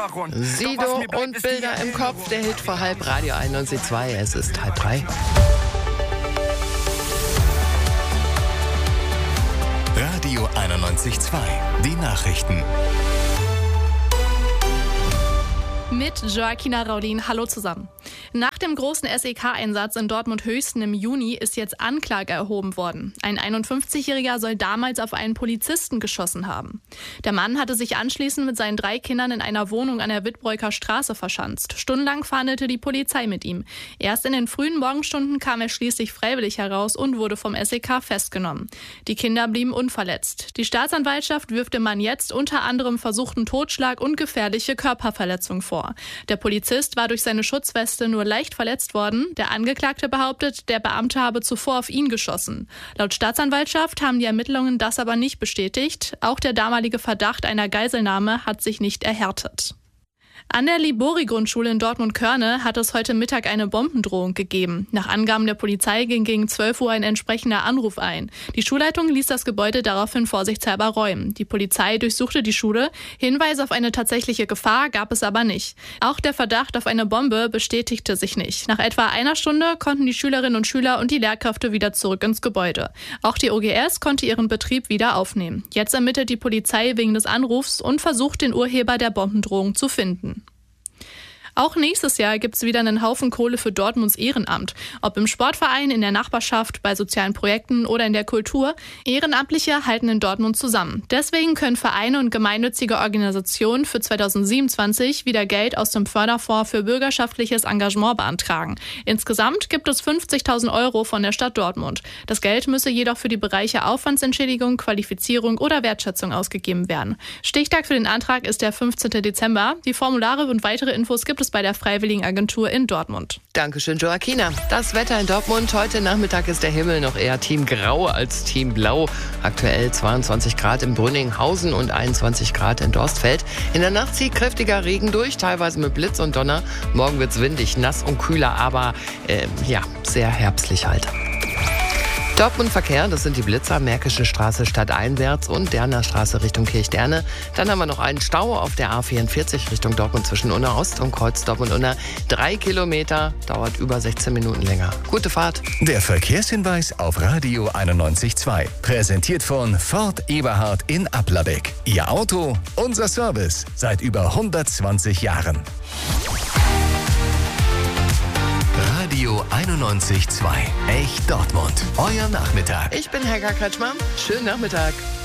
Sido und Bilder im Kopf, der Hit vor halb, Radio 91.2, es ist 2:30. Radio 91.2, die Nachrichten. Mit Joaquina Raulin. Hallo zusammen. Nach dem großen SEK-Einsatz in Dortmund-Höchsten im Juni ist jetzt Anklage erhoben worden. Ein 51-Jähriger soll damals auf einen Polizisten geschossen haben. Der Mann hatte sich anschließend mit seinen 3 Kindern in einer Wohnung an der Wittbreuker Straße verschanzt. Stundenlang verhandelte die Polizei mit ihm. Erst in den frühen Morgenstunden kam er schließlich freiwillig heraus und wurde vom SEK festgenommen. Die Kinder blieben unverletzt. Die Staatsanwaltschaft wirft dem Mann jetzt unter anderem versuchten Totschlag und gefährliche Körperverletzung vor. Der Polizist war durch seine Schutzweste nur leicht verletzt worden. Der Angeklagte behauptet, der Beamte habe zuvor auf ihn geschossen. Laut Staatsanwaltschaft haben die Ermittlungen das aber nicht bestätigt. Auch der damalige Verdacht einer Geiselnahme hat sich nicht erhärtet. An der Libori-Grundschule in Dortmund-Körne hat es heute Mittag eine Bombendrohung gegeben. Nach Angaben der Polizei ging gegen 12 Uhr ein entsprechender Anruf ein. Die Schulleitung ließ das Gebäude daraufhin vorsichtshalber räumen. Die Polizei durchsuchte die Schule. Hinweise auf eine tatsächliche Gefahr gab es aber nicht. Auch der Verdacht auf eine Bombe bestätigte sich nicht. Nach etwa einer Stunde konnten die Schülerinnen und Schüler und die Lehrkräfte wieder zurück ins Gebäude. Auch die OGS konnte ihren Betrieb wieder aufnehmen. Jetzt ermittelt die Polizei wegen des Anrufs und versucht, den Urheber der Bombendrohung zu finden. Auch nächstes Jahr gibt es wieder einen Haufen Kohle für Dortmunds Ehrenamt. Ob im Sportverein, in der Nachbarschaft, bei sozialen Projekten oder in der Kultur. Ehrenamtliche halten in Dortmund zusammen. Deswegen können Vereine und gemeinnützige Organisationen für 2027 wieder Geld aus dem Förderfonds für bürgerschaftliches Engagement beantragen. Insgesamt gibt es 50.000 Euro von der Stadt Dortmund. Das Geld müsse jedoch für die Bereiche Aufwandsentschädigung, Qualifizierung oder Wertschätzung ausgegeben werden. Stichtag für den Antrag ist der 15. Dezember. Die Formulare und weitere Infos gibt es bei der Freiwilligenagentur in Dortmund. Dankeschön, Joaquina. Das Wetter in Dortmund. Heute Nachmittag ist der Himmel noch eher Teamgrau als Teamblau. Aktuell 22 Grad in Brünninghausen und 21 Grad in Dorstfeld. In der Nacht zieht kräftiger Regen durch, teilweise mit Blitz und Donner. Morgen wird's windig, nass und kühler, aber sehr herbstlich halt. Dortmund-Verkehr, das sind die Blitzer, Märkische Straße stadteinwärts und Derner Straße Richtung Kirchderne. Dann haben wir noch einen Stau auf der A44 Richtung Dortmund zwischen Unna Ost und Kreuz Dortmund-Unna. 3 Kilometer, dauert über 16 Minuten länger. Gute Fahrt. Der Verkehrshinweis auf Radio 91.2. Präsentiert von Ford Eberhard in Applerbeck. Ihr Auto, unser Service. Seit über 120 Jahren. Radio 91.2. Echt Dortmund. Euer Nachmittag. Ich bin Helga Kretschmann. Schönen Nachmittag.